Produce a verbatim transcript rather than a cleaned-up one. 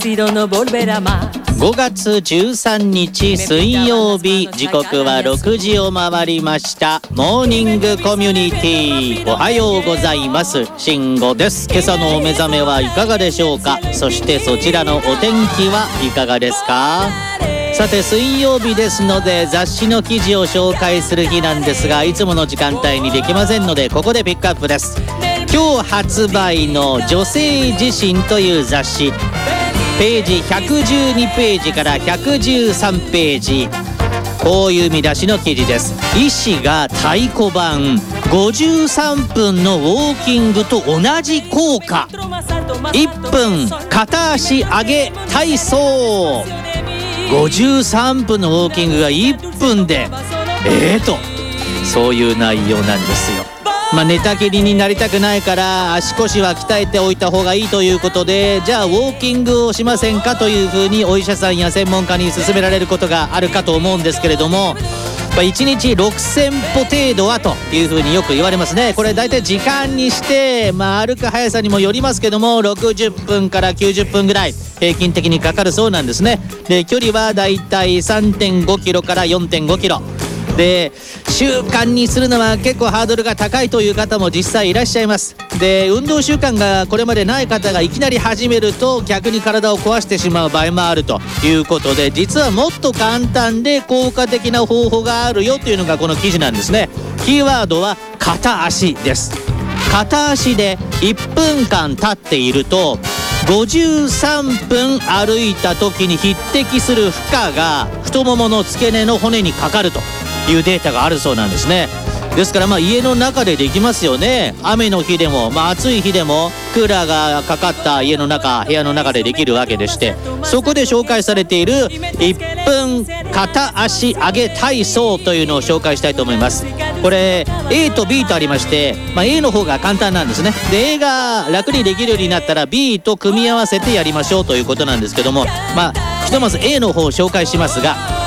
ごがつじゅうさんにち水曜日、時刻はろくじを回りました。モーニングコミュニティ、おはようございます。慎吾です。今朝のお目覚めはいかがでしょうか。そしてそちらのお天気はいかがですか。さて水曜日ですので雑誌の記事を紹介する日なんですが、いつもの時間帯にできませんのでここでピックアップです。今日発売の女性自身という雑誌、ページひゃくじゅうにページからひゃくじゅうさんページ、こういう見出しの記事です。医師が太鼓判、ごじゅうさんぷんのウォーキングと同じ効果、いっぷん片足上げ体操、ごじゅうさんぷんのウォーキングがいっぷんでえーとそういう内容なんですよ。まあ、寝たきりになりたくないから足腰は鍛えておいた方がいいということで、じゃあウォーキングをしませんかというふうにお医者さんや専門家に勧められることがあるかと思うんですけれども、まあ、いちにちろくせんぽ程度はというふうによく言われますね。これ大体時間にして、まあ、歩く速さにもよりますけどもろくじゅっぷんからきゅうじゅっぷんぐらい平均的にかかるそうなんですね。で距離は大体 さんてんごキロから よんてんごキロで、習慣にするのは結構ハードルが高いという方も実際いらっしゃいます。で運動習慣がこれまでない方がいきなり始めると逆に体を壊してしまう場合もあるということで、実はもっと簡単で効果的な方法があるよというのがこの記事なんですね。キーワードは片足です。片足でいっぷんかん立っているとごじゅうさんぷん歩いた時に匹敵する負荷が太ももの付け根の骨にかかるというデータがあるそうなんですね。ですからまあ家の中でできますよね。雨の日でも、まあ、暑い日でもクーラーがかかった家の中、部屋の中でできるわけでして、そこで紹介されているいっぷん片足上げ体操というのを紹介したいと思います。これ A と B とありまして、まあ、A の方が簡単なんですね。で A が楽にできるようになったら B と組み合わせてやりましょうということなんですけども、まあひとまず A の方を紹介しますが、